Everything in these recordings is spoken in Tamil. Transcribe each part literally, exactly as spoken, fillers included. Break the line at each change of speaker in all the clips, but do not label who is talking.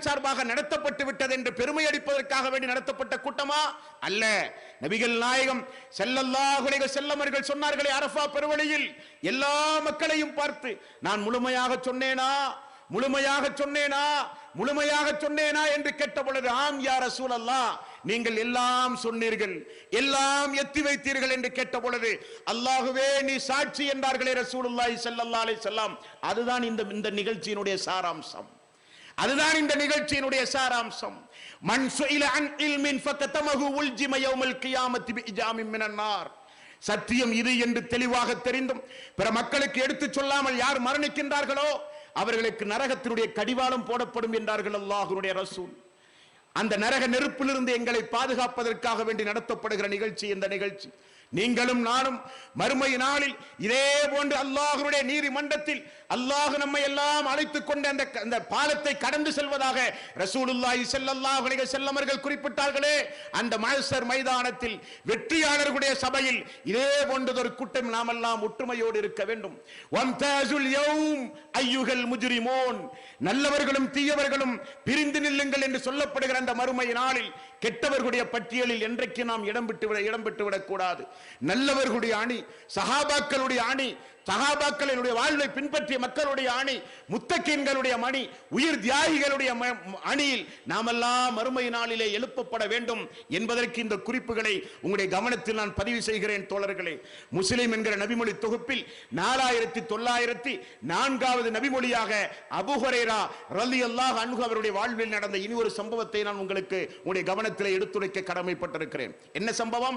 இஸ்லாத்தின் சார்பாக நடத்தப்பட்டு விட்டது என்று பெருமை அடிப்பதற்காக வேண்டி நடத்தப்பட்ட கூட்டமா அல்ல. நபிகள் நாயகம் ஸல்லல்லாஹு அலைஹி வஸல்லம் அவர்கள் சொன்னார்களே அரஃபா பெருவழியில் எல்லா மக்களையும் பார்த்து, நான் முழுமையாக சொன்னேனா முழுமையாக சொன்னேனா முழுமையாக சொன்னேனா என்று கேட்ட பொழுது, ஆம் யா ரசூலல்லாஹ், நீங்கள் எல்லாம் சொன்னீர்கள், எல்லாம் எத்தி வைத்தீர்கள் என்று கேட்ட பொழுது, அல்லாஹ்வே நீ சாட்சி என்றார்களே ரசூலுல்லாஹி ஸல்லல்லாஹு அலைஹி வஸல்லம். அதுதான் இந்த இந்த நிகழ்ச்சியினுடைய சாராம்சம். அதுதான் இந்த நிகழ்ச்சியினுடைய சாராம்சம். மன் சுஇல அன் இல்மின் ஃபகதமஹு உல்ஜிம யௌமல் கியாமத்தி பிஇஜாமின் மினன் நார். சத்தியம் இது என்று தெளிவாக தெரிந்தும் பிற மக்களுக்கு எடுத்துச் சொல்லாமல் யார் மரணிக்கின்றார்களோ அவர்களுக்கு நரகத்தினுடைய கடிவாளம் போடப்படும் என்றார்கள் அல்லாஹ்வுடைய ரசூல். அந்த நரக நெருப்பிலிருந்து எங்களை பாதுகாப்பதற்காக வேண்டி நடத்தப்படுகிற நிகழ்ச்சி இந்த நிகழ்ச்சி. நீங்களும் நானும் மறுமை நாளில் இதே போன்று அல்லாஹ்வுடைய நீதிமன்றத்தில் அல்லாஹ் நம்மை எல்லாம் அழைத்துக் கொண்டு அந்த அந்த பாலத்தை கடந்து செல்வதாக ரசூலுல்லாஹி ஸல்லல்லாஹு அலைஹி வஸல்லம் அவர்கள் குறிப்பிட்டார்களே, அந்த மஹ்ஷர் மைதானத்தில் வெற்றியாளர்களுடைய சபையில் இதே போன்றதொரு கூட்டம் நாமெல்லாம் ஒற்றுமையோடு இருக்க வேண்டும். வம்தாஸுல் யௌம் அய்யுஹல் முஜ்ரிமூன். நல்லவர்களும் தீயவர்களும் பிரிந்து நில்லுங்கள் என்று சொல்லப்படுகிற அந்த மறுமை நாளில் கெட்டவர்களுடைய பட்டியலில் என்றைக்கு நாம் இடம் விட்டு விட இடம் பெற்று விடக்கூடாது. நல்லவர்களுடைய அணி, சஹாபாக்களுடைய அணி, சஹாபாக்களினுடைய வாழ்வை பின்பற்றிய மக்களுடைய அணி, முத்தகீன்களுடைய மணி, உயிர் தியாகிகளுடைய அணியில் நாமெல்லாம் மறுமை நாளிலே எழுப்பப்பட வேண்டும் என்பதற்கு இந்த குறிப்புகளை உங்களுடைய கவனத்தில் நான் பதிவு செய்கிறேன் தோழர்களே. முஸ்லிம் என்கிற நபிமொழி தொகுப்பில் நாலாயிரத்தி தொள்ளாயிரத்தி நான்காவது நபிமொழியாக அபூ ஹுரைரா ரலியல்லாஹு அன்ஹு அவருடைய வாழ்வில் நடந்த இனி ஒரு சம்பவத்தை நான் உங்களுக்கு உங்களுடைய கவனத்தில் எடுத்துரைக்க கடமைப்பட்டிருக்கிறேன். என்ன சம்பவம்?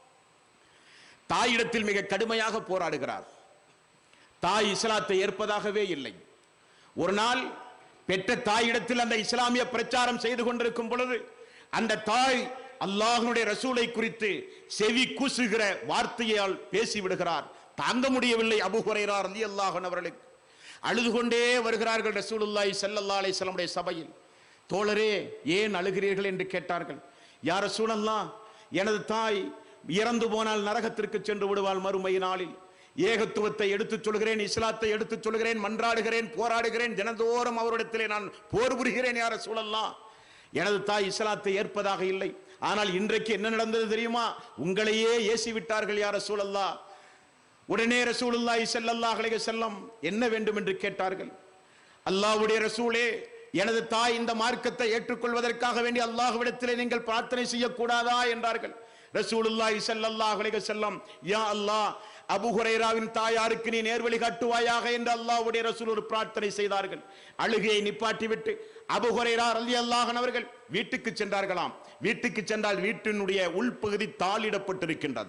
தாயிடத்தில் மிக கடுமையாக போராடுகிறார். தாய் இஸ்லாத்தை ஏற்பதாகவே இல்லை. ஒரு நாள் பெற்ற தாயிடத்தில் அந்த இஸ்லாமிய பிரச்சாரம் செய்து கொண்டிருக்கும் பொழுது அந்த தாய் அல்லாஹ்வுடைய ரசூலை குறித்து செவி கூசுகிற வார்த்தையால் பேசிவிடுகிறார். தாங்க முடியவில்லை அபூ ஹுரைரா ரலியல்லாஹு அன்ஹு அவர்களுக்கு. அழுது கொண்டே வருகிறார்கள் ரசூலுல்லாஹி ஸல்லல்லாஹு அலைஹி வஸல்லம் சபையில். தோழரே, ஏன் அழுகிறீர்கள் என்று கேட்டார்கள். யா ரசூலல்லாஹ், எனது தாய் இறந்து போனால் நரகத்திற்கு சென்று விடுவாள் மறுமை நாளில். ஏகத்துவத்தை எடுத்துச் சொல்கிறேன், இஸ்லாத்தை எடுத்துச் சொல்கிறேன், மன்றாடுகிறேன், போராடுகிறேன், தினந்தோறும் அவரிடத்திலே நான் போர் புரிகிறேன் யா ரசூலல்லாஹ். எனது தாய் இஸ்லாத்தை ஏற்பதாக இல்லை. ஆனால் இன்றைக்கு என்ன நடந்தது தெரியுமா? உங்களையே ஏசி விட்டார்கள் யா ரசூலல்லாஹ். உடனே ரசூலுல்லாஹி ஸல்லல்லாஹு அலைஹி வஸல்லம் என்ன வேண்டும் என்று கேட்டார்கள். அல்லாஹ்வுடைய ரசூலே, எனது தாய் இந்த மார்க்கத்தை ஏற்றுக்கொள்வதற்காக வேண்டி அல்லாஹ்விடத்திலே நீங்கள் பிரார்த்தனை செய்யக்கூடாதா என்றார்கள். ரசூலுல்லாஹி ஸல்லல்லாஹு அலைஹி வஸல்லம், யா அல்லாஹ், அபூ ஹுரைராவின் தாயாருக்கு நீ நேர்வழி காட்டுவாயாக என்று அல்லாஹ்வுடைய ரசூல் ஒரு பிரார்த்தனை செய்தார்கள். அழுகையை நிப்பாட்டிவிட்டு அபூ ஹுரைரா ரலியல்லாஹு அன்ஹு அவர்கள் வீட்டுக்கு சென்றார்களாம். வீட்டுக்கு சென்றால் வீட்டினுடைய உள்பகுதி தாளிடப்பட்டிருக்கின்றது.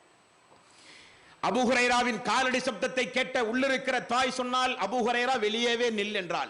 அபூ ஹுரைராவின் காலடி சப்தத்தை கேட்ட உள்ளிருக்கிற தாய் சொன்னால், அபூ ஹுரைரா வெளியேவே நில் என்றால்.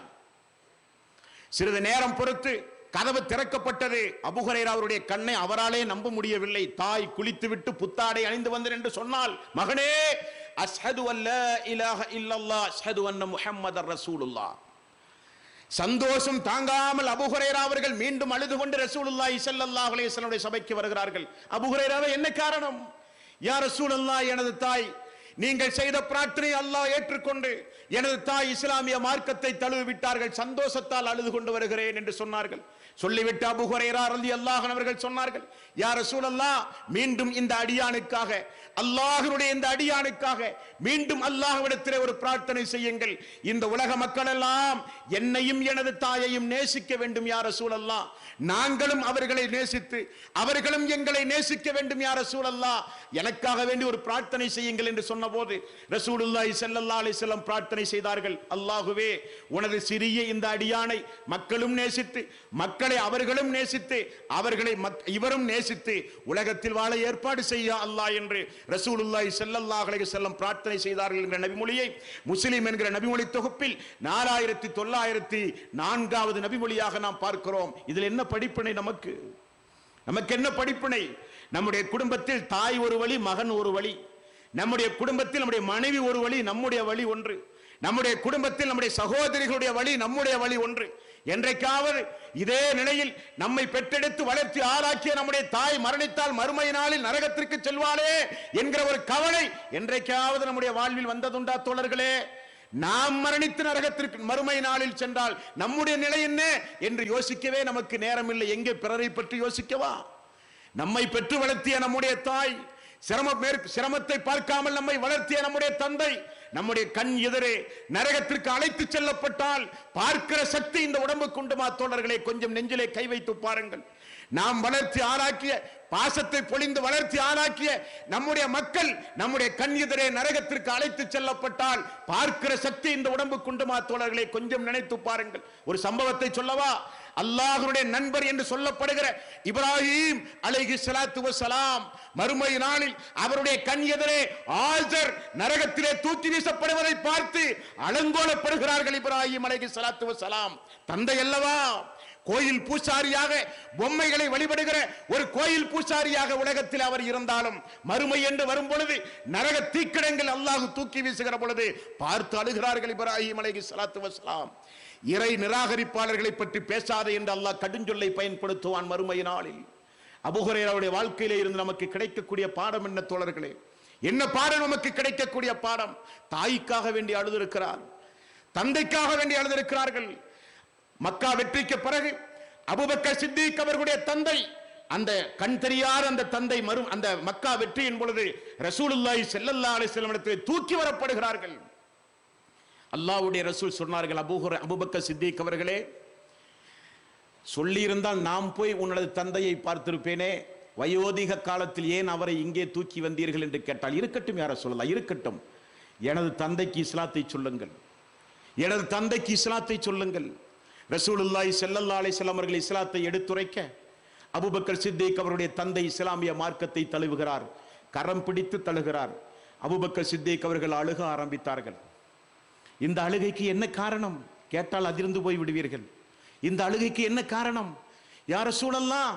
சிறிது நேரம் பொறுத்து கதவு திறக்கப்பட்டது. அபூ ஹுரைரா அவருடைய கண்ணை அவராலே நம்ப முடியவில்லை. தாய் குளித்துவிட்டு புத்தாடை அணிந்து வந்தேன் என்று சொன்னால், மகனே, அஷ்ஹது அல்லா இலாஹ இல்லல்லாஹ் அஷ்ஹது அன்ன முஹம்மதர் ரசூலுல்லாஹ். சந்தோஷம் தாங்காமல் அபூ ஹுரைரா அவர்கள் மீண்டும் அழுது கொண்டு ரசூலுல்லாஹி ஸல்லல்லாஹு அலைஹி வஸல்லம் சபைக்கு வருகிறார்கள். அபூ ஹுரைராவே, என்ன காரணம்? யா ரசூலல்லாஹ், எனது தாய் நீங்கள் செய்த பிரார்த்தனை அல்லாஹ் ஏற்றுக்கொண்டு எனது தாய் இஸ்லாமிய மார்க்கத்தை தழுவி விட்டார்கள், சந்தோஷத்தால் அழுது கொண்டு வருகிறேன் என்று சொன்னார்கள். சொல்லிவிட்டு அபூ ஹுரைரா ரலியல்லாஹு அன்ஹு அவர்கள் சொன்னார்கள், யா ரசூலல்லாஹ், மீண்டும் இந்த அடியானுக்காக, அல்லாஹ்வுடைய இந்த அடியானுக்காக மீண்டும் அல்லாஹ்விடத்திலே ஒரு பிரார்த்தனை செய்யுங்கள். இந்த உலக மக்கள் எல்லாம் என்னையும் எனது தாயையும் நேசிக்க வேண்டும் யா ரசூலல்லாஹ். நாங்களும் அவர்களை நேசித்து அவர்களும் எங்களை நேசிக்க வேண்டும் யா ரசூலல்லாஹ். எனக்காக வேண்டி ஒரு பிரார்த்தனை செய்யுங்கள் என்று சொன்னபோது ரசூலுல்லாஹி ஸல்லல்லாஹு அலைஹி வஸல்லம் பிரார்த்தனை செய்தார்கள். அல்லாஹ்வே, உனது சிறிய இந்த அடியானை மக்களும் நேசித்து மக்களை அவர்களும் நேசித்து அவர்களை இவரும் நேசித்து உலகத்தில் வாழ ஏற்பாடு செய்ய அல்லாஹ் என்று ரசூலுல்லாஹி ஸல்லல்லாஹு அலைஹி வஸல்லம் பிரார்த்தனை செய்தார்கள் என்ற நபிமொழியை முஸ்லிம் என்கிற நபிமொழி தொகுப்பில் நாலாயிரத்தி தொள்ளாயிரத்தி நான்காவது நபிமொழியாக நாம் பார்க்கிறோம். இதில் என்ன படிப்பினை நமக்கு? நமக்கு என்ன படிப்பினை? நம்முடைய குடும்பத்தில் தாய் ஒரு வழி, மகன் ஒரு வழி. நம்முடைய குடும்பத்தில் நம்முடைய மனைவி ஒரு வழி, நம்முடைய வழி ஒன்று. நம்முடைய குடும்பத்தில் நம்முடைய சகோதரிகளுடைய வழி, நம்முடைய வழி ஒன்று. என்றைக்காவது இதே நிலையில் நம்மை பெற்றெடுத்து வளர்த்தி ஆளாக்கிய நம்முடைய தாய் மரணித்தால் மறுமை நாளில் நரகத்திற்கு செல்வாளே என்கிற ஒரு கவலை என்றைக்காவது நம்முடைய வாழ்வில் வந்ததுண்டா தோழர்களே? நாம் மரணித்து நரகத்திற்கு மறுமை நாளில் சென்றால் நம்முடைய நிலை என்ன என்று யோசிக்கவே நமக்கு நேரம் இல்லை. எங்கே பிறரை பற்றி யோசிக்கவா? நம்மை பெற்று வளர்த்திய நம்முடைய தாய், சிரம சிரமத்தை பார்க்காமல் நம்மை வளர்த்திய நம்முடைய தந்தை நம்முடைய கண் எதிரே நரகத்திற்கு அழைத்து செல்லப்பட்டால் பார்க்கிற சக்தி இந்த உடம்புக்கு உண்டுமா தோழர்களே? கொஞ்சம் நெஞ்சிலே கை வைத்து பாருங்கள். நாம் வளர்த்தி ஆளாக்கிய, பாசத்தை பொழிந்து வளர்த்தி ஆளாக்கிய நம்முடைய மக்கள் நம்முடைய கண் எதிரே நரகத்திற்கு அழைத்து செல்லப்பட்டால் பார்க்கிற சக்தி இந்த உடம்புக்கு உண்டுமா தோழர்களே? கொஞ்சம் நினைத்து பாருங்கள். ஒரு சம்பவத்தை சொல்லவா? அல்லாஹ்வுடைய நண்பர் என்று சொல்லப்படுகிற இப்ராஹிம் அலைஹிஸ்ஸலாத்து வஸ்ஸலாம் மறுமை நாளில் அவருடைய கண் எதிரே ஆஜர் நரகத்திலே தூக்கி வீசப்படுவதை பார்த்து அலங்கோலப்படுகிறார்கள். இப்ராஹிம் அலைஹிஸ்ஸலாத்து வஸ்ஸலாம் தந்தை அல்லவா, கோயில் பூசாரியாக பொம்மைகளை வழிபடுகிற ஒரு கோயில் பூசாரியாக உலகத்தில் அவர் இருந்தாலும் மறுமை என்று வரும் பொழுது நரக தீக்கிடங்கள் அல்லாஹ் தூக்கி வீசுகிற பொழுது பார்த்து அழுகிறார்கள் இப்ராஹிம் அலைஹிஸ்ஸலாத்து வஸ்ஸலாம். இறை நிராகரிப்பாளர்களை பற்றி பேசாதே என்று அல்லாஹ் கடுஞ்சொல்லை பயன்படுத்துவான் மறுமை நாளில். அபூ ஹுரைராவுடைய வாழ்க்கையிலே இருந்து நமக்கு கிடைக்கக்கூடிய பாடம் என்ன தோழர்களே? என்ன பாடம் நமக்கு கிடைக்கக்கூடிய பாடம்? தாய்க்காக வேண்டி அழுதிருக்கிறார், தந்தைக்காக வேண்டி அழுதிருக்கிறார்கள். மக்கா வெற்றிக்கு பிறகு அபூபக்கர் சித்திக் அவர்களுடைய தந்தை, அந்த கண் தெரியாத அந்த தந்தை மறு அந்த மக்கா வெற்றியின் பொழுது ரசூலுல்லாஹி ஸல்லல்லாஹு அலைஹி வஸல்லம் இடத்திலே தூக்கி வரப்படுகிறார்கள். அல்லாஹ்வுடைய ரசூல் சொன்னார்கள், அபூ ஹுரை அபூபக்கர் சித்திக் அவர்களே, சொல்லி இருந்தால் நாம் போய் உங்களது தந்தையை பார்த்திருப்பேனே, வயோதிக காலத்தில் ஏன் அவரை இங்கே தூக்கி வந்தீர்கள் என்று கேட்டால், இருக்கட்டும் யார சொல்லலாம், இருக்கட்டும், எனது தந்தைக்கு இஸ்லாத்தை சொல்லுங்கள், எனது தந்தைக்கு இஸ்லாத்தை சொல்லுங்கள். ரசூலுல்லாஹி ஸல்லல்லாஹு அலைஹி வஸல்லம் அவர்கள் இஸ்லாத்தை எடுத்துரைக்க அபூபக்கர் சித்திக் அவருடைய தந்தை இஸ்லாமிய மார்க்கத்தை தழுவுகிறார், கரம் பிடித்து தழுகிறார். அபூபக்கர் சித்திக் அவர்கள் அழுக ஆரம்பித்தார்கள். இந்த அழுகைக்கு என்ன காரணம் கேட்டால் அதிர்ந்து போய் விடுவீர்கள். இந்த அழுகைக்கு என்ன காரணம்? யா ரசூலல்லாஹ்,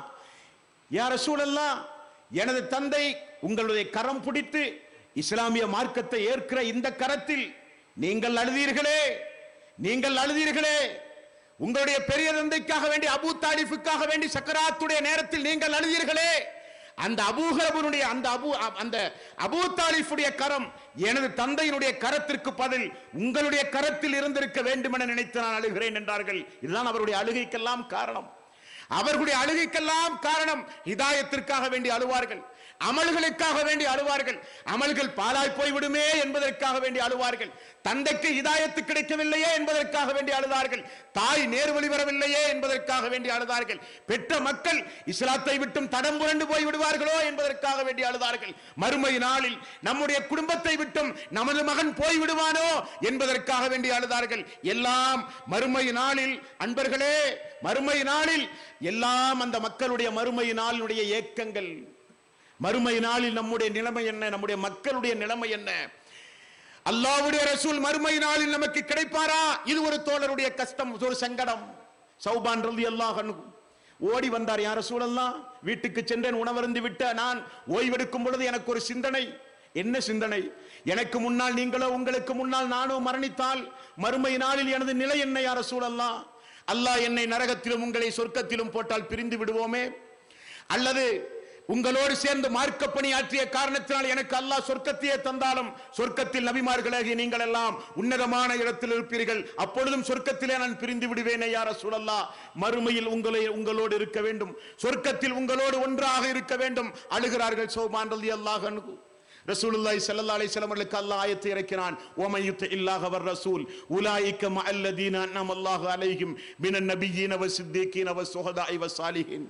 யா ரசூலல்லாஹ், எனது தந்தை உங்களுடைய கரம் பிடித்து இஸ்லாமிய மார்க்கத்தை ஏற்கிற இந்த கரத்தில் நீங்கள் அழுதீர்களே, நீங்கள் அழுதீர்களே, உங்களுடைய பெரிய தந்தைக்காக வேண்டி அபூ தாலிஃபுக்காக வேண்டி சக்கராத்துடைய நேரத்தில் நீங்கள் அழுதீர்களே, அந்த அபூஹலபுடைய அந்த அபூ அந்த அபூ தாலிஃபுடைய கரம் எனது தந்தையினுடைய கரத்திற்கு பதில் உங்களுடைய கரத்தில் இருந்திருக்க வேண்டும் என நினைத்து நான் அழுகிறேன் என்றார்கள். இதுதான் அவருடைய அழுகைக்கெல்லாம் காரணம். அவர்களுடைய அழுகைக்கெல்லாம் காரணம் ஹிதாயத்திற்காக வேண்டி அழுவார்கள், அமல்களுக்காக வேண்டி அழுவார்கள், அமல்கள் பாழாய் போய்விடுமே என்பதற்காக வேண்டி அழுவார்கள், தந்தைக்கு ஹிதாயத்து கிடைக்கவில்லையே என்பதற்காக வேண்டி அழுதார்கள், தாய் நேர்வழி வரவில்லையே என்பதற்காக வேண்டி அழுதார்கள், பெற்ற மக்கள் இஸ்லாத்தை விட்டும் தடம் புரண்டு போய் விடுவார்களோ என்பதற்காக வேண்டி அழுதார்கள், மறுமை நாளில் நம்முடைய குடும்பத்தை விட்டும் நமது மகன் போய் விடுவானோ என்பதற்காக வேண்டி அழுதார்கள். எல்லாம் மறுமை நாளில் அன்பர்களே, மறுமை நாளில் எல்லாம் அந்த மக்களுடைய மறுமை நாளினுடைய ஏக்கங்கள். மறுமை நாளில் நம்முடைய நிலைமை என்ன? நம்முடைய மக்களுடைய நிலைமை என்ன? அல்லாஹ்வுடைய ரசூல் மறுமை நாளில் நமக்கு கிடைப்பாரா? இது ஒரு தோழருடைய கஷ்டம், ஒரு சங்கடம். சௌபான் ரலியல்லாஹு அன்ஹு ஓடி வந்தார். யா ரசூலல்லாஹ், வீட்டுக்கு சென்றேன், உணவருந்து விட்ட நான் ஓய்வெடுக்கும் பொழுது எனக்கு ஒரு சிந்தனை. என்ன சிந்தனை? எனக்கு முன்னால் நீங்களோ, உங்களுக்கு முன்னால் நானோ மரணித்தால் மறுமை நாளில் எனது நிலை என்ன? யா ரசூலல்லாஹ், அல்லாஹ் என்னை நரகத்திலும் உங்களை சொர்க்கத்திலும் போட்டால் பிரிந்து விடுவோமே, அல்லது உங்களோடு சேர்ந்து மார்க்க பணி ஆற்றிய காரணத்தினால் எனக்கு அல்லாஹ் சொர்க்கத்தையே தந்தாலும் சொர்க்கத்தில் நபிமார்களாகிய நீங்கள் எல்லாம் உன்னதமான இடத்தில் இருப்பீர்கள், அப்பொழுதும் சொர்க்கத்திலே நான் பிரிந்து விடுவேனே யா ரசூலல்லாஹ், மறுமையில் உங்களை உங்களோடு இருக்க வேண்டும், சொர்க்கத்தில் உங்களோடு ஒன்றாக இருக்க வேண்டும். அழுகிறார்கள் சௌபான் ரலியல்லாஹு அன்ஹு. ரசூலுல்லாஹி ஸல்லல்லாஹு அலைஹி வஸல்லம் அவர்களுக்கு அல்லாஹ் ஆயத்தை இறக்கினான், வமன் யுத்திஇல்லாஹ வர் ரசூல் உலாயிக மஅல்லதீன அன்அமல்லாஹு அலைஹிம் மினன் நபிய்யீன வஸ்ஸித்தீகீன வஸ்ஸுஹதாஇ வஸ்ஸாலிஹீன்.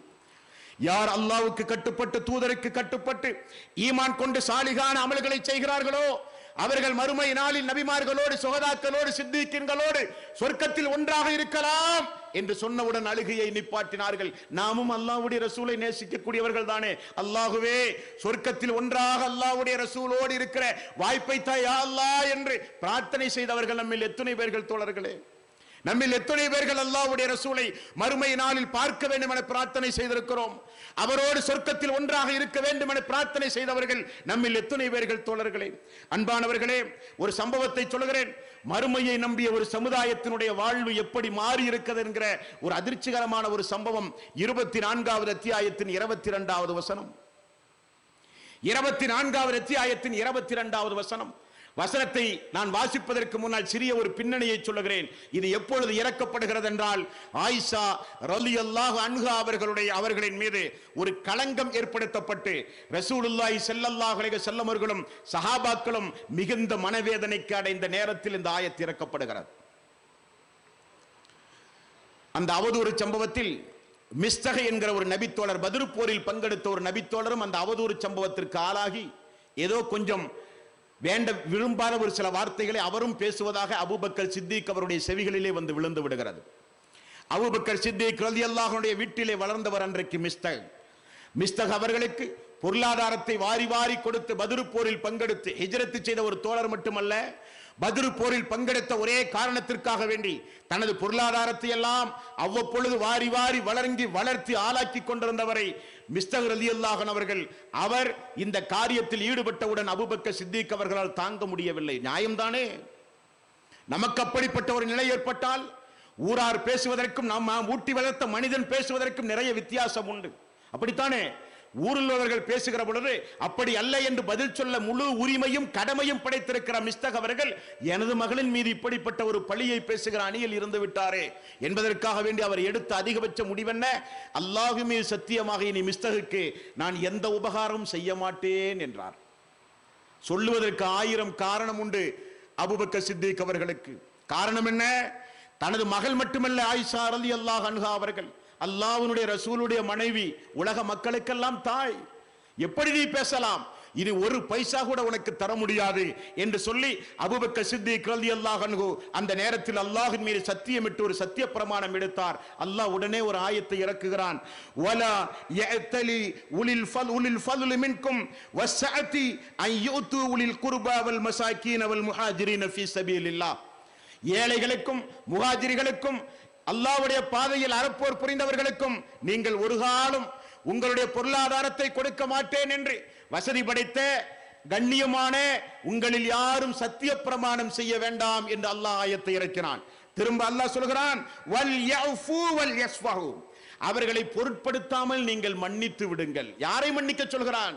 யார் அல்லாஹ்வுக்கு கட்டுப்பட்டு தூதருக்கு கட்டுப்பட்டு ஈமான் கொண்டு சாலிகான அமல்களை செய்கிறார்களோ அவர்கள் மறுமை நாளில் நபிமார்களோடு சுஹதாக்களோடு சித்திகீன்களோடு சொர்க்கத்தில் ஒன்றாக இருக்கலாம் என்று சொன்னவுடன் அழுகையை நிப்பாட்டினார்கள். நாமும் அல்லாஹ்வுடைய ரசூலை நேசிக்கக்கூடியவர்கள் தானே. அல்லாஹ்வே, சொர்க்கத்தில் ஒன்றாக அல்லாஹ்வுடைய ரசூலோடு இருக்கிற வாய்ப்பை தா யா அல்லாஹ் என்று பிரார்த்தனை செய்தவர்கள் நம்மில் எத்தனை பேர்கள் தோழர்களே? நம்மில் எத்தனை பேர்கள் அல்லாஹ்வுடைய ரசூலை மறுமை நாளில் பார்க்க வேண்டும் என பிரார்த்தனை செய்திருக்கிறோம்? அவரோடு சொர்க்கத்தில் ஒன்றாக இருக்க வேண்டும் என பிரார்த்தனை செய்தவர்கள் நம்மில் எத்தனை பேர்கள் தோழர்களே? அன்பானவர்களே, ஒரு சம்பவத்தை சொல்கிறேன். மறுமையை நம்பிய ஒரு சமுதாயத்தினுடைய வாழ்வு எப்படி மாறி இருக்கிறது என்கிற ஒரு அதிர்ச்சிகரமான ஒரு சம்பவம். இருபத்தி நான்காவது அத்தியாயத்தின் இருபத்தி இரண்டாவது வசனம். இருபத்தி நான்காவது அத்தியாயத்தின் இருபத்தி இரண்டாவது வசனம். வசனத்தை நான் வாசிப்பதற்கு முன்னால் சிறிய ஒரு பின்னணியை சொல்லுகிறேன். இது எப்பொழுது இறக்கப்படுகிறது என்றால், ஆயிஷா ரலியல்லாஹு அன்ஹா அவர்களுடைய அவர்களின் மீது ஒரு களங்கம் ஏற்படுத்தப்பட்டு ரசூலுல்லாஹி ஸல்லல்லாஹு அலைஹி வஸல்லம் அவர்களும் சஹாபாக்களும் மிகுந்த மனவேதனைக்கு அடைந்த நேரத்தில் இந்த ஆயத்து இறக்கப்படுகிறது. அந்த அவதூறு சம்பவத்தில் மிஸ்தகை என்கிற ஒரு நபித்தோழர், பத்ரு போரில் பங்கெடுத்த ஒரு நபித்தோழரும் அந்த அவதூறு சம்பவத்திற்கு ஆளாகி ஏதோ கொஞ்சம் வேண்ட விரும்பாத ஒரு சில வார்த்தைகளை அவரும் பேசுவதாக அபூபக்கர் சித்திக் அவருடைய செவிகளிலே வந்து விழுந்து விடுகிறது. அபூபக்கர் சித்திக் ரலியல்லாஹு அன்ஹுடைய வீட்டிலே வளர்ந்தவர் அன்றைக்கு மிஸ்தக். மிஸ்தக் அவர்களுக்கு பொருளாதாரத்தை வாரி வாரி கொடுத்து பத்ரு போரில் பங்கெடுத்து ஹிஜ்ரத் செய்த ஒரு தோழர் மட்டுமல்ல, பத்ரு போரில் பங்கெடுத்த ஒரே காரணத்திற்காக வேண்டி தனது பொருளாதாரத்தை எல்லாம் அவ்வப்பொழுது வாரி வாரி வளர்ந்து வளர்த்தி ஆளாக்கி கொண்டிருந்தவரை மிஸ்தக் ரலியல்லாஹு அன்ஹு அவர்கள் அவர் இந்த காரியத்தில் ஈடுபட்டவுடன் அபூபக்கர் சித்திக் அவர்களால் தாங்க முடியவில்லை. நியாயம்தானே? நமக்கு அப்படிப்பட்ட ஒரு நிலை ஏற்பட்டால் ஊரார் பேசுவதற்கும் நாம் ஊட்டி வளர்த்த மனிதன் பேசுவதற்கும் நிறைய வித்தியாசம் உண்டு. அப்படித்தானே? ஊரில் உள்ளவர்கள் பேசுகிற பொழுது அப்படி அல்ல என்று பதில் சொல்ல முழு உரிமையும் கடமையும் படைத்திருக்கிற மிஸ்தக் அவர்கள் எனது மகளின் மீது இப்படிப்பட்ட ஒரு பழியை பேசுகிற அணியில் இருந்து விட்டாரே என்பதற்காக வேண்டி அவர் எடுத்த அதிகபட்ச முடிவென்ன? அல்லாஹ்வுமே சத்தியமாக இனி மிஸ்தகுக்கு நான் எந்த உபகாரமும் செய்ய மாட்டேன் என்றார். சொல்லுவதற்கு ஆயிரம் காரணம் உண்டு அபூபக்கர் சித்திக் அவர்களுக்கு. காரணம் என்ன? தனது மகள் மட்டுமல்ல, ஆயிஷா ரலியல்லாஹு அன்ஹா அவர்கள் அல்லாஹ்வுடைய ரசூலுடைய மனைவி, உலக மக்களுக்கெல்லாம் தாய். எப்படி நீ பேசலாம்? இது ஒரு பைசா கூட உனக்கு தர முடியாது என்று சொல்லி அபூபக்கர் சித்திக் ரலியல்லாஹு அன்ஹு அந்த நேரத்தில் அல்லாஹ்வின் மீது சத்தியமிட்டு ஒரு சத்திய பிரமாணம் எடுத்தார். அல்லாஹ் உடனே ஒரு ஆயத்தை இறக்குகிறான். வலா யஅதலி உலில் ஃபல் உலில் ஃபல் மின்கும் வஸ்ஸஅதி அன் யுது உலில் குர்பா வல் மசாகீன வல் முஹாஜிரின ஃபீ சபீலில்லாஹ். ஏழைகளுக்கும் முஹாஜிர்களுக்கும் அல்லாஹ்வுடைய பாதையில் அறப்போர் புரிந்தவர்களுக்கும் நீங்கள் ஒரு காலம் உங்களுடைய பொருளாதாரத்தை கொடுக்க மாட்டேன் என்று வசதி படைத்த கண்ணியமான உங்களில் யாரும் சத்திய பிரமாணம் செய்ய வேண்டாம் என்று அல்லாஹ் ஆயத்தை இறக்கினான். திரும்ப அல்லாஹ் சொல்கிறான், வல் யஃபு வல் யஸ்ஃபஹு, அவர்களை பொருட்படுத்தாமல் நீங்கள் மன்னித்து விடுங்கள். யாரை மன்னிக்க சொல்கிறான்?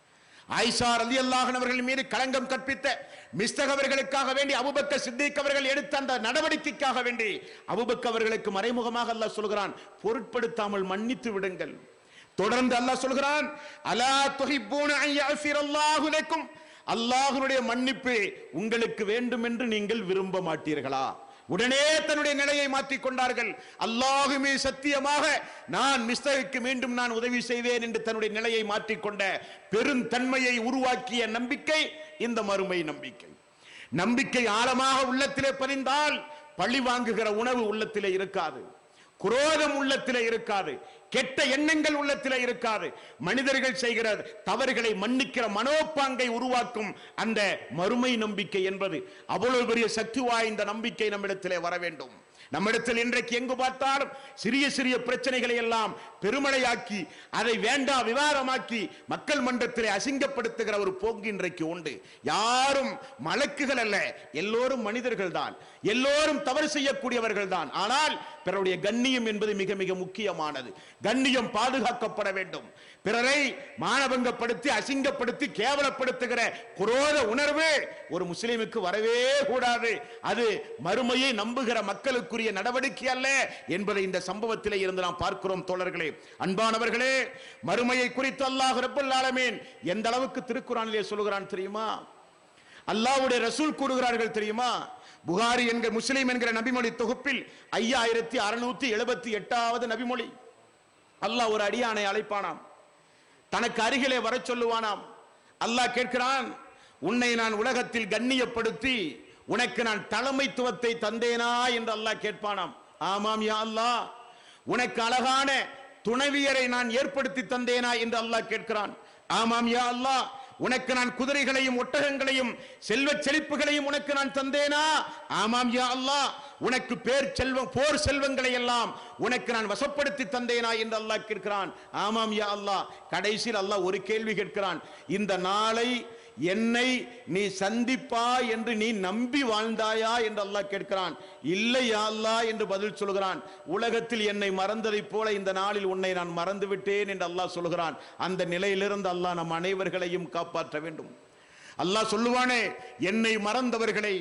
ஆயிஷா ரலியல்லாஹு அன்ஹா அவர்கள் மீது களங்கம் கற்பித்த மிஸ்தக் அவர்களுக்காக வேண்டி அபூபக்கர் சித்திக் அவர்கள் எடுத்த அந்த நடவடிக்கைக்காக வேண்டி அபூபக்கர் அவர்களுக்கு மறைமுகமாக அல்லாஹ் சொல்கிறான், பொருட்படுத்தாமல் மன்னித்து விடுங்கள். தொடர்ந்து அல்லாஹ் சொல்கிறான், அலா துஹிப்பூன அன் யஃபிரல்லாஹு லக்கும், அல்லாஹ்வுடைய மன்னிப்பு உங்களுக்கு வேண்டும் என்று நீங்கள் விரும்ப மாட்டீர்களா? உடனே தன்னுடைய நிலையை மாற்றிக் கொண்டார்கள். அல்லாஹ்வுமே சத்தியமாக நான் மிஸ்தகுக்கு மீண்டும் நான் உதவி செய்வேன் என்று தன்னுடைய நிலையை மாற்றிக்கொண்ட பெருந்தன்மையை உருவாக்கிய நம்பிக்கை இந்த மறுமை நம்பிக்கை. நம்பிக்கை ஆழமாக உள்ளத்திலே பதிந்தால் பழி வாங்குகிற உணவு உள்ளத்திலே இருக்காது, குரோதம் உள்ளத்திலே இருக்காது, கெட்ட எண்ணங்கள் உள்ளத்திலே இருக்காது. மனிதர்கள் செய்கிற தவறுகளை மன்னிக்கிற மனோப்பாங்கை உருவாக்கும் அந்த மறுமை நம்பிக்கை என்பது அவ்வளவு பெரிய சக்தி வாய்ந்த நம்பிக்கை நம்மிடத்திலே வர வேண்டும். நம்மிடத்தில் இன்றைக்கு எங்கு பார்த்தாலும் சிறிய சிறிய பிரச்சனைகளை எல்லாம் பெருமழையாக்கி அதை வேண்டா விவாதமாக்கி மக்கள் மன்றத்திலே அசிங்கப்படுத்துகிற ஒரு போக்கு இன்றைக்கு உண்டு. யாரும் மலக்குகள் அல்ல, எல்லோரும் மனிதர்கள் தான், எல்லோரும் தவறு செய்யக்கூடியவர்கள் தான். ஆனால் பிறருடைய கண்ணியம் என்பது மிக மிக முக்கியமானது. கண்ணியம் பாதுகாக்கப்பட வேண்டும். பிறரை மானபங்கப்படுத்தி அசிங்கப்படுத்தி கேவலப்படுத்துகிற குரோத உணர்வு ஒரு முஸ்லிமுக்கு வரவே கூடாது. அது மறுமையை நம்புகிற மக்களுக்குரிய நடவடிக்கை அல்ல என்பதை இந்த சம்பவத்திலே இருந்து நாம் பார்க்கிறோம். தோழர்களே, அன்பானவர்களே, மறுமையை குறித்து அல்லாஹ் ரப்பல் ஆலமீன் எந்த அளவுக்கு திருக்குர்ஆனிலே சொல்கிறான் தெரியுமா? அல்லாஹ்வுடைய ரசூல் கூறுகிறார்கள் தெரியுமா? புகாரி என்கிற முஸ்லிம் என்கிற நபிமொழி தொகுப்பில் ஐயாயிரத்தி அறுநூத்தி எழுபத்தி எட்டாவது நபிமொழி. அல்லாஹ் ஒரு அடியானை அழைப்பானாம், தனக்கு அருகிலே வர சொல்லுவானாம். அல்லாஹ் கேட்கிறான், உன்னை நான் உலகத்தில் கண்ணியப்படுத்தி உனக்கு நான் தலைமைத்துவத்தை தந்தேனா என்று அல்லாஹ் கேட்பானாம். ஆமாம் யா அல்லாஹ். உனக்கு அழகான துணைவியரை நான் ஏற்படுத்தி தந்தேனா என்று அல்லாஹ் கேட்கிறான். ஆமாம் யா அல்லாஹ். உனக்கு நான் குதிரைகளையும் ஒட்டகங்களையும் செல்வ செழிப்புகளையும் உனக்கு நான் தந்தேனா? ஆமாம் யா அல்லாஹ். உனக்கு பேர் செல்வம் போர் செல்வங்களை எல்லாம் உனக்கு நான் வசப்படுத்தி தந்தேனா என்று அல்லாஹ் கேட்கிறான். ஆமாம் யா அல்லாஹ். கடைசியில் அல்லாஹ் ஒரு கேள்வி கேட்கிறான், இந்த நாளை என்னை நீ சந்திப்பா என்று நீ நம்பி வாழ்ந்தாயா என்று அல்லாஹ் கேட்கிறான். இல்லை யா அல்லாஹ் என்று பதில் சொல்கிறான். உலகத்தில் என்னை மறந்ததை போல இந்த நாளில் உன்னை நான் மறந்து விட்டேன் என்று அல்லாஹ் சொல்கிறான். அந்த நிலையிலிருந்து அல்லாஹ் நம் அனைவர்களையும் காப்பாற்ற வேண்டும். அல்லாஹ் சொல்லுவானே, என்னை மறந்தவர்களை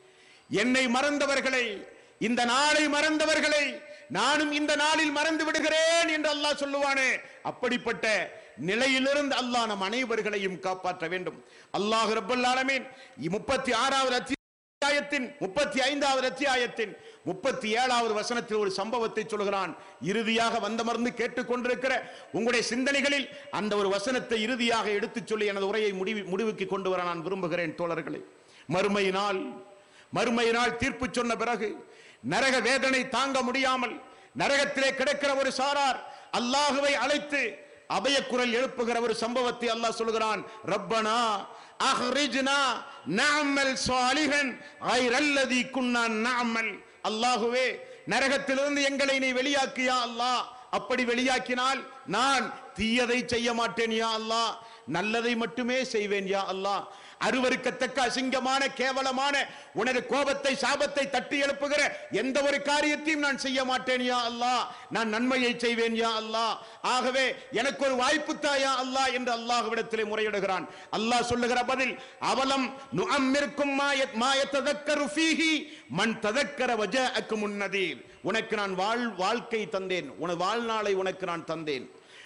என்னை மறந்தவர்களை இந்த நாளை மறந்தவர்களை நானும் இந்த நாளில் மறந்து விடுகிறேன் என்று அல்லாஹ் சொல்லுவானே, அப்படிப்பட்ட நிலையிலிருந்து அல்லாஹ் நம் அனைவர்களையும் காப்பாற்ற வேண்டும். அல்லாஹ் ரப்பல் ஆலமீன் முப்பத்தி ஆறாவது அத்தியாயத்தின் முப்பத்தி ஐந்தாவது அத்தியாயத்தின் முப்பத்தி ஏழாவது வசனத்தில் ஒரு சம்பவத்தை சொல்கிறான். இறுதியாக வந்தமர்ந்து கேட்டுக்கொண்டிருக்கிற உங்களுடைய சிந்தனைகளில் அந்த ஒரு வசனத்தை இறுதியாக எடுத்துச் சொல்லி எனது உரையை முடிவு முடிவுக்கு கொண்டு வர நான் விரும்புகிறேன். தோழர்களே, மறுமையினால் மறுமையினால் தீர்ப்பு சொன்ன பிறகு நரக வேதனை தாங்க முடியாமல் நரகத்திலே கிடக்கிற ஒரு சாரார் அல்லாஹுவை அழைத்து அபயக்குரல் எழுப்புகிற ஒரு சம்பவத்தை அல்லாஹ் சொல்கிறான். ரப்பனா அஹ்ரிஜ்னா நஅமல் சாலிஹன் கைரல்லதி குன்னா நஅமல். அல்லாஹுவே, நரகத்திலிருந்து எங்களை நீ வெளியாக்கியா அல்லாஹ். அப்படி வெளியாக்கினால் நான் தீயதை செய்ய மாட்டேன் யா அல்லாஹ், நல்லதை மட்டுமே செய்வேன் யா அல்லாஹ். அருவருக்கத்தக்க அசிங்கமான கேவலமான உனது கோபத்தை சாபத்தை தட்டி எழுப்புகிற எந்த ஒரு காரியத்தையும் நான் செய்ய மாட்டேன் யா அல்லாஹ், நான் நன்மையை செய்வேன் யா அல்லாஹ். ஆகவே எனக்கு ஒரு வாய்ப்பு தாயா அல்லாஹ் என்று அல்லாஹ்விடத்திலே முறையிடுகிறான். அல்லாஹ் சொல்லுகிற பதில், அவலம் நுஅம்மிருக்கும் மா யததக்கரு ஃபீஹி மன் ததக்கர வஜஅக்கும் முன்னதீர். உனக்கு நான் வாழ் வாழ்க்கை தந்தேன், உன வாழ்நாளை உனக்கு நான் தந்தேன்.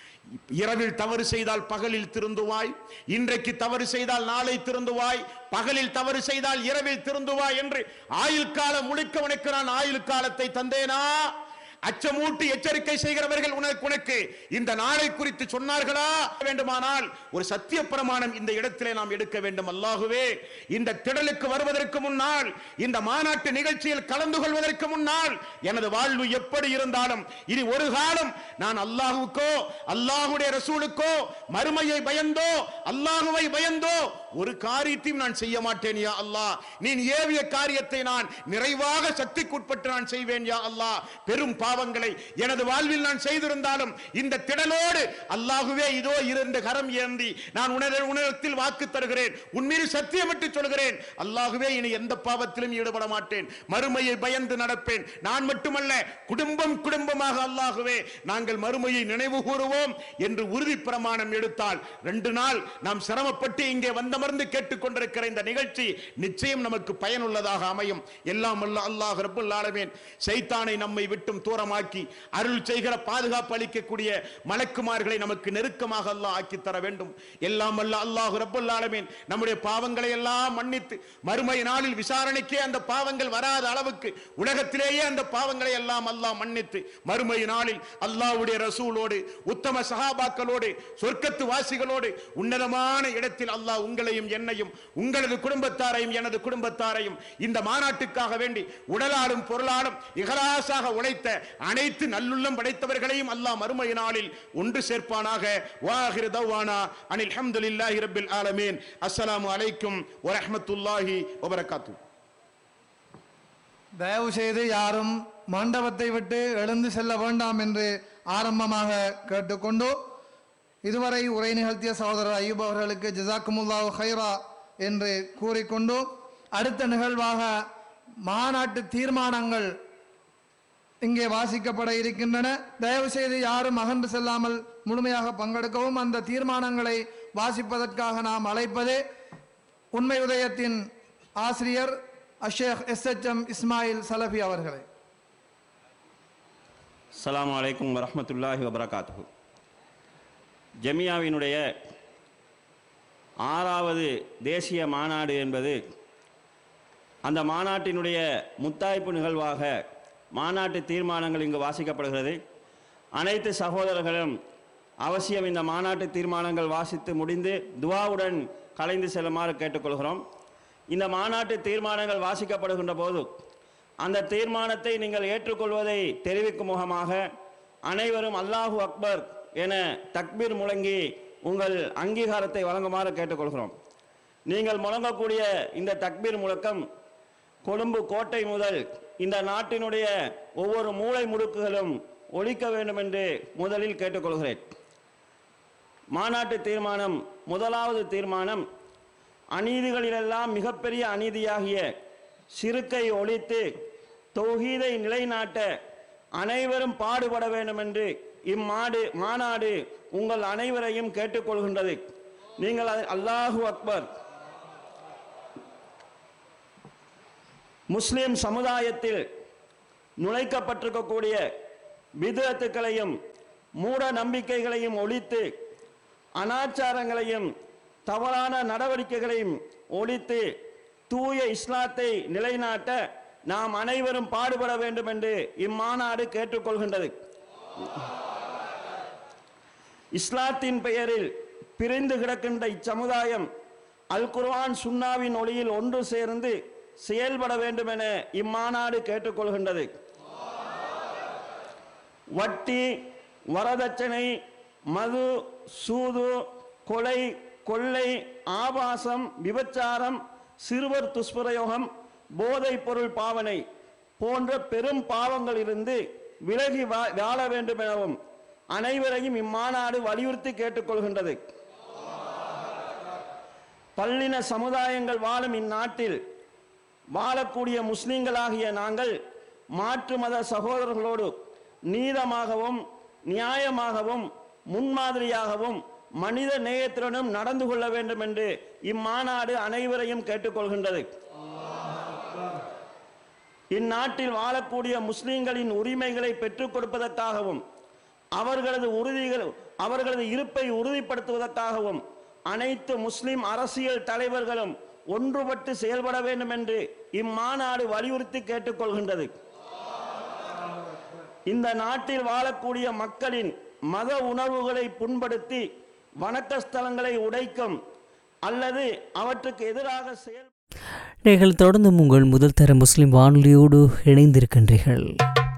இரவில் தவறு செய்தால் பகலில் திருந்துவாய், இன்றைக்கு தவறு செய்தால் நாளை திருந்துவாய், பகலில் தவறு செய்தால் இரவில் திருந்துவாய் என்று ஆயுள் காலம் முழுக்க உனக்கு நான் ஆயுள் காலத்தை தந்தேனா? அச்சமூட்டி எச்சரிக்கை செய்கிறவர்கள் உனக்கு உனக்கு இந்த நாளை குறித்து சொன்னார்களா? வேண்டுமானால் ஒரு சத்திய பிரமாணம் இந்த இடத்திலே நாம் எடுக்க வேண்டும். அல்லாஹுவே, இந்த திடலுக்கு வருவதற்கு முன்னால், இந்த மாநாட்டு நிகழ்ச்சியில் கலந்து கொள்வதற்கு முன்னால் எனது வாழ்வு எப்படி இருந்தாலும் இனி ஒரு காலம் நான் அல்லாஹுக்கோ அல்லாஹுடைய ரசூலுக்கோ மறுமையை பயந்தோ அல்லாஹுவை பயந்தோ ஒரு காரியத்தையும் நான் செய்ய மாட்டேன் யா அல்லாஹ். நீ ஏவிய காரியத்தை நான் நிறைவாக சக்திக்குட்பட்டு நான் செய்வேன் யா அல்லாஹ். பெரும் பாவங்களை எனது வாழ்வில் நான் செய்திருந்தாலும் இந்த திடலோடு அல்லாஹுவே இதோ இரண்டு கரம் ஏந்தி நான் உணர உணரத்தில் வாக்கு தருகிறேன், உன்மீது சத்தியமிட்டு சொல்கிறேன், அல்லாஹுவே இனி எந்த பாவத்திலும் ஈடுபட மாட்டேன், மறுமையை பயந்து நடப்பேன். நான் மட்டுமல்ல, குடும்பம் குடும்பமாக அல்லாஹுவே நாங்கள் மறுமையை நினைவு கூறுவோம் என்று உறுதி பிரமாணம் எடுத்தால் ரெண்டு நாள் நாம் சிரமப்பட்டு இங்கே வந்தமர்ந்து கேட்டுக்கொண்டிருக்கிற இந்த நிகழ்ச்சி நிச்சயம் நமக்கு பயனுள்ளதாக அமையும். எல்லாம் அல்ல அல்லாஹ் ரப்பல் ஆலமீன் சைத்தானை நம்மை விட்டும் தூரமாக்கி அருள் செய்கிற பாதுகாப்பு அளிக்கக்கூடிய மலக்குமார்களை நமக்கு நெருக்கமாக அல்லாஹ் ஆக்கி தர வேண்டும். எல்லாம் அல்ல அல்லாஹ் ரப்பல் ஆலமீன் நம்முடைய பாவங்களை எல்லாம் மன்னித்து மறுமை நாளில் விசாரணைக்கே அந்த பாவங்கள் வராத அளவுக்கு உலகத்திலேயே அந்த பாவங்களை எல்லாம் அல்லாஹ் மன்னித்து மறுமை நாளில் அல்லாஹ்வுடைய ரசூலோடு உத்தம சஹாபாக்களோடு சொர்க்கத்து வாசிகளோடு உன்னதமான இடத்தில் அல்லாஹ் உங்களையும் என்னையும் உங்களது குடும்பத்தாரையும் எனது குடும்பத்தாரையும் இந்த மாநாட்டுக்காக வேண்டி உடலாலும் பொருளாலும் இகலாசாக உழைத்த அனைத்து நல்லுள்ளம் படைத்தவர்களையும் அல்லாஹ் மறுமை நாளில் ஒன்று சேர்ப்பானாக. வாஹிரு தவ்வானா அனில் ஹம்துலில்லாஹி ரப்பில் ஆலமீன். அஸ்ஸலாமு அலைக்கும் வரஹ்மத்துல்லாஹி வபரகாத்துஹு.
தயவு செய்து யாரும் மண்டபத்தை விட்டு எழுந்து செல்ல வேண்டாம் என்று ஆரம்பமாக கேட்டுக்கொண்டு இதுவரை உரை நிகழ்த்திய சகோதரர் அய்யூப் அவர்களுக்கு ஜஸாக்குமுல்லாஹு ஹைரா என்று கூறிக்கொண்டு அடுத்த நிகழ்வாக மாநாட்டு தீர்மானங்கள் இங்கே வாசிக்கப்பட இருக்கின்றன. தயவு செய்து யாரும் அகன்று செல்லாமல் முழுமையாக பங்கெடுக்கவும். அந்த தீர்மானங்களை வாசிப்பதற்காக நாம் அழைப்பது உண்மை உதயத்தின் ஆசிரியர் அஷேக் S H M Ismail Salafi அவர்களை.
அஸ்ஸலாமு அலைக்கும் வரஹ்மத்துல்லாஹி வபரகாத்துஹு. ஜமியாவினுடைய ஆறாவது தேசிய மாநாடு என்பது அந்த மாநாட்டினுடைய முத்தாய்ப்பு நிகழ்வாக மாநாட்டு தீர்மானங்கள் இங்கு வாசிக்கப்படுகிறது. அனைத்து சகோதரர்களும் அவசியம் இந்த மாநாட்டு தீர்மானங்கள் வாசித்து முடிந்து துவாவுடன் கலைந்து செல்லுமாறு கேட்டுக்கொள்கிறோம். இந்த மாநாட்டு தீர்மானங்கள் வாசிக்கப்படுகின்ற போது அந்த தீர்மானத்தை நீங்கள் ஏற்றுக்கொள்வதை தெரிவிக்கும் முகமாக அனைவரும் அல்லாஹு அக்பர் என தக்பீர் முழங்கி உங்கள் அங்கீகாரத்தை வழங்குமாறு கேட்டுக்கொள்கிறோம். நீங்கள் முழங்கக்கூடிய இந்த தக்பீர் முழக்கம் கொழும்பு கோட்டை முதல் இந்த நாட்டினுடைய ஒவ்வொரு மூளை முடுக்குகளும் ஒலிக்க வேண்டும் என்று முதலில் கேட்டுக்கொள்கிறேன். மாநாட்டு தீர்மானம் முதலாவது தீர்மானம், அநீதிகளிலெல்லாம் மிகப்பெரிய அநீதியாகிய சிறுக்கை ஒழித்து தௌஹீதை நிலைநாட்ட அனைவரும் பாடுபட வேண்டும் என்று இம்மாடு மாநாடு உங்கள் அனைவரையும் கேட்டுக்கொள்கின்றது. நீங்கள் அல்லாஹு அக்பர் முஸ்லிம் சமுதாயத்தில் நுழைக்கப்பட்டிருக்கக்கூடிய விதத்துக்களையும் மூட நம்பிக்கைகளையும் ஒழித்து அனாச்சாரங்களையும் தவறான நடவடிக்கைகளையும் ஒழித்து தூய இஸ்லாத்தை நிலைநாட்ட நாம் அனைவரும் பாடுபட வேண்டும் என்று இம்மாநாடு கேட்டுக்கொள்கின்றது. இஸ்லாத்தின் பெயரில் பிரிந்து கிடக்கின்ற இச்சமுதாயம் அல் குர்ஆன் சுன்னாவின் ஒளியில் ஒன்று சேர்ந்து செயல்பட வேண்டும் என இம்மாநாடு கேட்டுக்கொள்கின்றது. வட்டி, வரதட்சணை, மது, சூது, கொலை, கொள்ளை, ஆபாசம், விபச்சாரம், சிறுவர் துஷ்பிரயோகம், போதைப் பொருள் பாவனை போன்ற பெரும் பாவங்களிலிருந்து விலகி வாழ வேண்டும் எனவும் அனைவரையும் இம்மாநாடு வலியுறுத்தி கேட்டுக்கொள்கின்றது. பல்லின சமுதாயங்கள் வாழும் இந்நாட்டில் வாழக்கூடிய முஸ்லிம்களாகிய நாங்கள் மாற்று மத சகோதரர்களோடு நீதமாகவும் நியாயமாகவும் முன்மாதிரியாகவும் மனித நேயத்துடனும் நடந்து கொள்ள வேண்டும் என்று இம்மாநாடு அனைவரையும் கேட்டுக்கொள்கின்றது. இந்நாட்டில் வாழக்கூடிய முஸ்லிம்களின் உரிமைகளை பெற்றுக் கொடுப்பதற்காகவும் அவர்களது உறுதிகள் அவர்களது இருப்பை உறுதிப்படுத்துவதற்காகவும் அனைத்து முஸ்லிம் அரசியல் தலைவர்களும் ஒன்றுபட்டு செயல்பட வேண்டும் என்று இம்மாநாடு வலியுறுத்தி கேட்டுக்கொள்கின்றது. இந்த நாட்டில் வாழக்கூடிய மக்களின் மத உணர்வுகளை புண்படுத்தி வணக்க ஸ்தலங்களை உடைக்கும் அல்லது அவற்றுக்கு எதிராக செயல்
நீங்கள் தொடர்ந்தும் உங்கள் முதல் தர முஸ்லிம் வானொலியோடு இணைந்திருக்கின்றீர்கள்.